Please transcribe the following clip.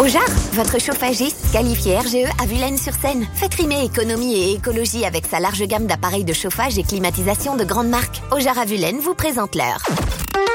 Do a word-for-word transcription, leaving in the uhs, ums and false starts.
Ojar, votre chauffagiste qualifié R G E à Vulaines-sur-Seine. Faites rimer économie et écologie avec sa large gamme d'appareils de chauffage et climatisation de grande marque. Ojar à Vulaines vous présente l'heure.